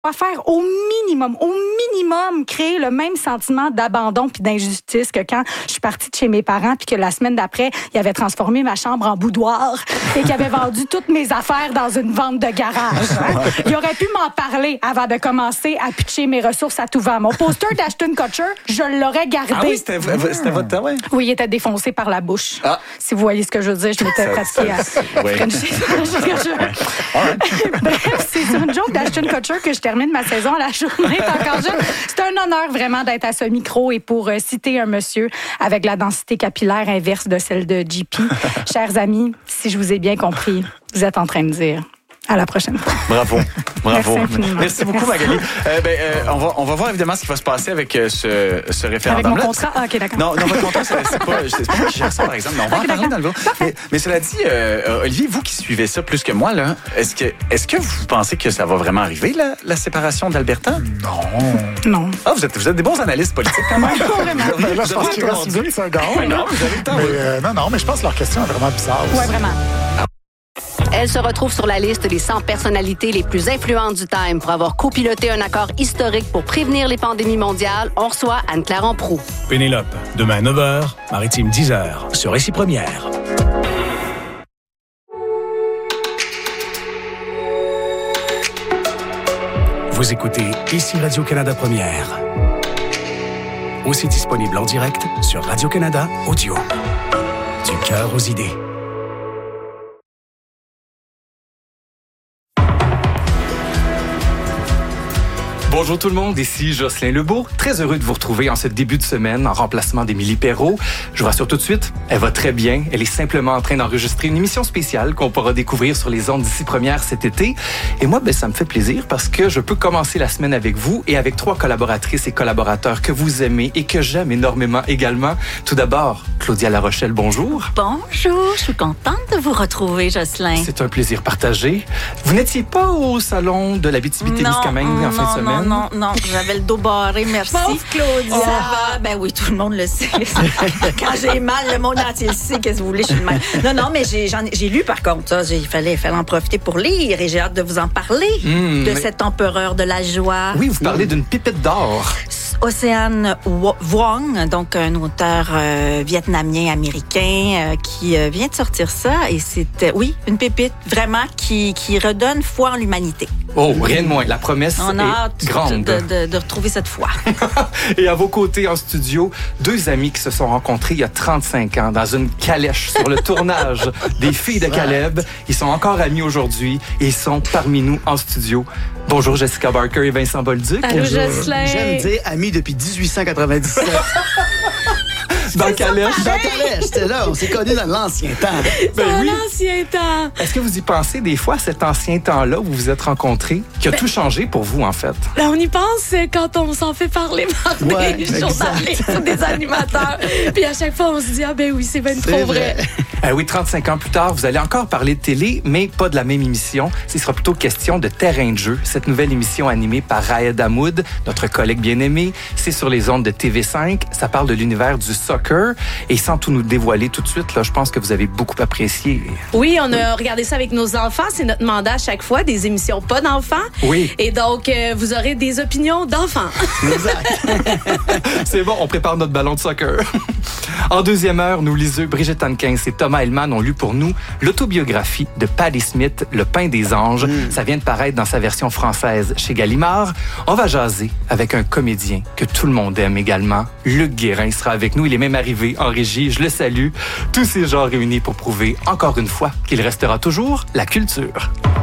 va faire au minimum, créer le même sentiment d'abandon puis d'injustice que quand je suis partie de chez mes parents puis que la semaine d'après, ils avaient transformé ma chambre en boudoir et qu'ils avaient vendu toutes mes affaires dans une vente de garage. Ils auraient pu m'en parler avant de commencer à pitcher mes ressources à tout vent. Mon poster d'Ashton Kutcher, je l'aurais gardé. Ah oui, c'était votre temps, oui? Oui, il était défoncé par la bouche. Ah. Si vous voyez ce que je veux dire, je m'étais pratiquée à Frencher. Bref, c'est sur une joke d'Ashton Kutcher que je termine ma saison à la journée. Encore jeune. C'est un honneur vraiment d'être à ce micro et pour citer un monsieur avec la densité capillaire inverse de celle de JP. Chers amis, si je vous ai bien compris, vous êtes en train de dire à la prochaine fois. Bravo. Merci beaucoup, Magali. On va voir évidemment ce qui va se passer avec ce référendum. Avec mon contrat? Ah, OK, d'accord. Non, votre contrat, c'est pas moi qui gère ça, par exemple. Mais on va en parler dans le groupe. Mais cela dit, Olivier, vous qui suivez ça plus que moi, là, est-ce que vous pensez que ça va vraiment arriver, la séparation d'Alberta? Non. Ah, vous êtes des bons analystes politiques, quand même. Pas vraiment. Là, je pense qu'il reste 25 ans. Non, vous avez le temps. Mais je pense que leur question est vraiment bizarre. Oui, vraiment. Elle se retrouve sur la liste des 100 personnalités les plus influentes du Time pour avoir copiloté un accord historique pour prévenir les pandémies mondiales. On reçoit Anne-Claire Amproux. Pénélope, demain 9h, Maritime 10h, sur Récit Première. Vous écoutez Ici Radio-Canada Première. Aussi disponible en direct sur Radio-Canada Audio. Du cœur aux idées. Bonjour tout le monde, ici Jocelyn Lebeau. Très heureux de vous retrouver en ce début de semaine en remplacement d'Émilie Perrault. Je vous rassure tout de suite, elle va très bien. Elle est simplement en train d'enregistrer une émission spéciale qu'on pourra découvrir sur les ondes d'Ici Première cet été. Et moi, ça me fait plaisir parce que je peux commencer la semaine avec vous et avec 3 collaboratrices et collaborateurs que vous aimez et que j'aime énormément également. Tout d'abord, Claudia Larochelle, bonjour. Bonjour, je suis contente de vous retrouver, Jocelyn. C'est un plaisir partagé. Vous n'étiez pas au salon de l'Abitibi-Témiscamingue en fin de semaine? Non, j'avais le dos barré, merci. Pauvre Claudia. Ça va? Ben oui, tout le monde le sait. Quand j'ai mal, le monde entier le sait. Qu'est-ce que vous voulez, je suis de mal. Non, mais j'ai lu par contre. Ça, il fallait en profiter pour lire et j'ai hâte de vous en parler de cet empereur de la joie. Oui, vous parlez d'une pépite d'or. Océane Vuong, donc un auteur vietnamien-américain qui vient de sortir ça. Et c'est, une pépite vraiment qui redonne foi en l'humanité. Oh, rien de moins. La promesse On a hâte est grande. De retrouver cette foi. Et à vos côtés en studio, 2 amis qui se sont rencontrés il y a 35 ans dans une calèche sur le tournage des Filles de Caleb. Ils sont encore amis aujourd'hui et ils sont parmi nous en studio. Bonjour Jessica Barker et Vincent Bolduc. Allô, Jocelyn. J'aime dire amis depuis 1897. Dans le calèche. Dans le calèche, c'était là. On s'est connus dans l'ancien temps. L'ancien temps. Est-ce que vous y pensez des fois à cet ancien temps-là où vous vous êtes rencontrés, qui a tout changé pour vous, en fait? Là, on y pense quand on s'en fait parler par des journalistes ou des animateurs. Puis à chaque fois, on se dit, oui, c'est bien trop vrai. Oui, 35 ans plus tard, vous allez encore parler de télé, mais pas de la même émission. Ce sera plutôt question de Terrain de jeu. Cette nouvelle émission animée par Raed Hamoud, notre collègue bien-aimé. C'est sur les ondes de TV5. Ça parle de l'univers du soccer. Et sans tout nous dévoiler tout de suite, là, je pense que vous avez beaucoup apprécié. Oui, on a regardé ça avec nos enfants. C'est notre mandat à chaque fois, des émissions pas d'enfants. Oui. Et donc, vous aurez des opinions d'enfants. Exact. C'est bon, on prépare notre ballon de soccer. En deuxième heure, nous liseux Brigitte Hankins et Thomas Hellman ont lu pour nous l'autobiographie de Patti Smith, Le pain des anges. Ça vient de paraître dans sa version française chez Gallimard. On va jaser avec un comédien que tout le monde aime également. Luc Guérin sera avec nous. Il est même arrivé en régie. Je le salue. Tous ces gens réunis pour prouver encore une fois qu'il restera toujours la culture.